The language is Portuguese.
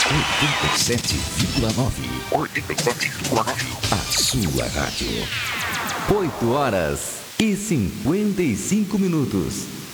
87,9. 87,9. A sua rádio. 8 horas e 55 minutos.